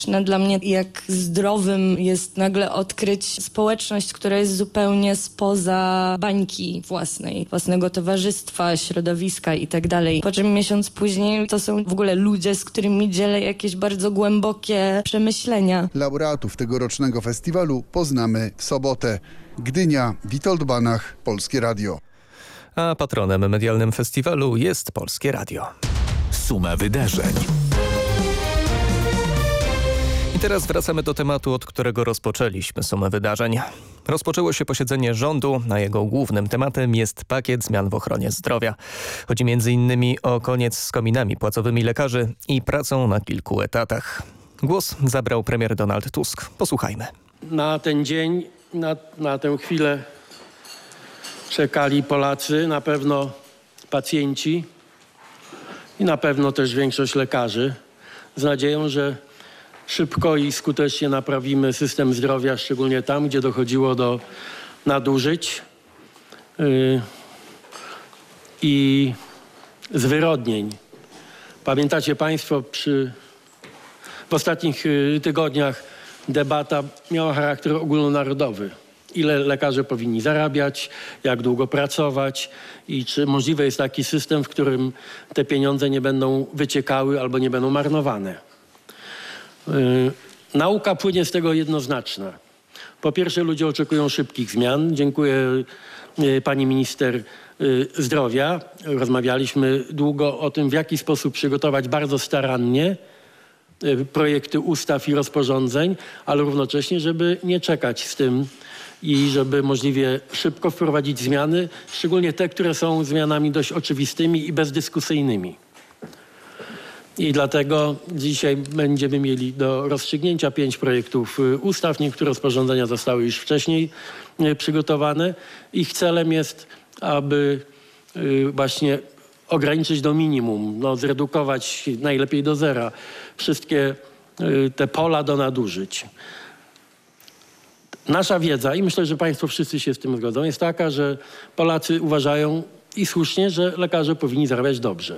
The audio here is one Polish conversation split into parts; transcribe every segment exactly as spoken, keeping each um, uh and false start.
Dla mnie jak zdrowym jest nagle odkryć społeczność, która jest zupełnie spoza bańki własnej, własnego towarzystwa, środowiska i tak dalej. Po czym miesiąc później to są w ogóle ludzie, z którymi dzielę jakieś bardzo głębokie przemyślenia. Laureatów tegorocznego festiwalu poznamy w sobotę. Gdynia, Witold Banach, Polskie Radio. A patronem medialnym festiwalu jest Polskie Radio. Suma wydarzeń. I teraz wracamy do tematu, od którego rozpoczęliśmy sumę wydarzeń. Rozpoczęło się posiedzenie rządu, a jego głównym tematem jest pakiet zmian w ochronie zdrowia. Chodzi między innymi o koniec z kominami płacowymi lekarzy i pracą na kilku etatach. Głos zabrał premier Donald Tusk. Posłuchajmy. Na ten dzień, na, na tę chwilę czekali Polacy, na pewno pacjenci i na pewno też większość lekarzy, z nadzieją, że szybko i skutecznie naprawimy system zdrowia, szczególnie tam, gdzie dochodziło do nadużyć yy, i zwyrodnień. Pamiętacie Państwo, przy, w ostatnich yy, tygodniach debata miała charakter ogólnonarodowy. Ile lekarze powinni zarabiać, jak długo pracować i czy możliwy jest taki system, w którym te pieniądze nie będą wyciekały albo nie będą marnowane. Yy, nauka płynie z tego jednoznaczna. Po pierwsze, ludzie oczekują szybkich zmian. Dziękuję yy, pani minister yy, zdrowia. Rozmawialiśmy długo o tym, w jaki sposób przygotować bardzo starannie yy, projekty ustaw i rozporządzeń, ale równocześnie, żeby nie czekać z tym i żeby możliwie szybko wprowadzić zmiany, szczególnie te, które są zmianami dość oczywistymi i bezdyskusyjnymi. I dlatego dzisiaj będziemy mieli do rozstrzygnięcia pięć projektów ustaw. Niektóre rozporządzenia zostały już wcześniej przygotowane. Ich celem jest, aby właśnie ograniczyć do minimum, no, zredukować najlepiej do zera wszystkie te pola do nadużyć. Nasza wiedza, i myślę, że Państwo wszyscy się z tym zgodzą, jest taka, że Polacy uważają i słusznie, że lekarze powinni zarabiać dobrze.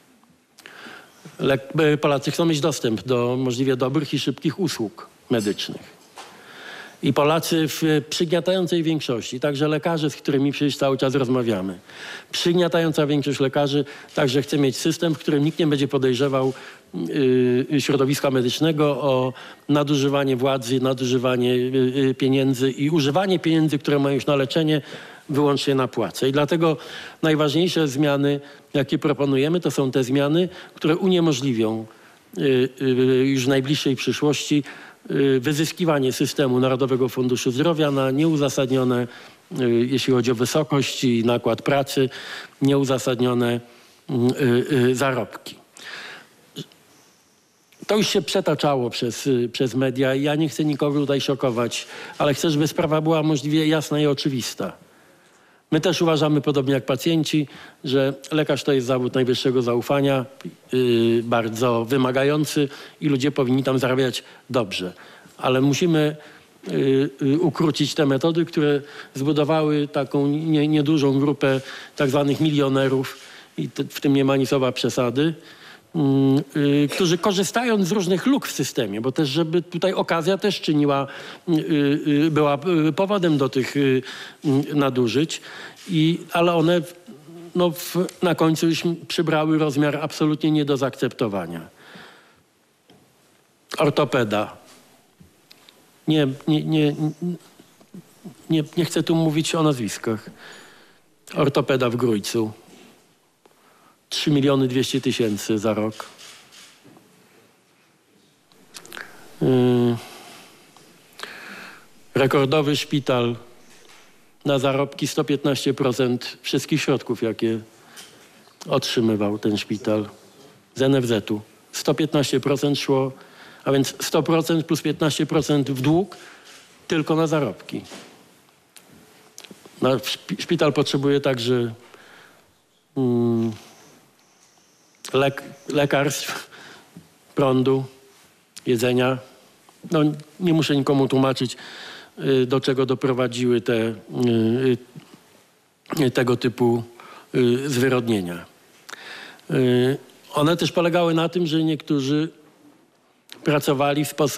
Polacy chcą mieć dostęp do możliwie dobrych i szybkich usług medycznych. I Polacy w przygniatającej większości, także lekarze, z którymi przecież cały czas rozmawiamy, przygniatająca większość lekarzy także chce mieć system, w którym nikt nie będzie podejrzewał yy, środowiska medycznego o nadużywanie władzy, nadużywanie yy, pieniędzy i używanie pieniędzy, które mają już na leczenie, wyłącznie na płace. I dlatego najważniejsze zmiany, jakie proponujemy, to są te zmiany, które uniemożliwią yy, yy, już w najbliższej przyszłości wyzyskiwanie systemu Narodowego Funduszu Zdrowia na nieuzasadnione, jeśli chodzi o wysokość i nakład pracy, nieuzasadnione zarobki. To już się przetaczało przez, przez media i ja nie chcę nikogo tutaj szokować, ale chcę, żeby sprawa była możliwie jasna i oczywista. My też uważamy, podobnie jak pacjenci, że lekarz to jest zawód najwyższego zaufania, yy, bardzo wymagający i ludzie powinni tam zarabiać dobrze. Ale musimy yy, yy, ukrócić te metody, które zbudowały taką nie, niedużą grupę tak zwanych milionerów, i te, w tym nie ma nic słowa przesady, Yy, yy, którzy korzystając z różnych luk w systemie, bo też żeby tutaj okazja też czyniła, yy, yy, była yy, powodem do tych yy, yy, nadużyć, i, ale one no, w, na końcu już przybrały rozmiar absolutnie nie do zaakceptowania. Ortopeda. Nie, nie, nie, nie, nie chcę tu mówić o nazwiskach. Ortopeda w Grójcu. trzy miliony dwieście tysięcy za rok. Yy. Rekordowy szpital na zarobki sto piętnaście procent wszystkich środków, jakie otrzymywał ten szpital z en ef zetu. sto piętnaście procent szło, a więc sto procent plus piętnaście procent w dług tylko na zarobki. No, szpital potrzebuje także mm, lek, lekarstw, prądu, jedzenia. No, nie muszę nikomu tłumaczyć, y, do czego doprowadziły te, y, y, tego typu y, zwyrodnienia. Y, one też polegały na tym, że niektórzy pracowali w sposób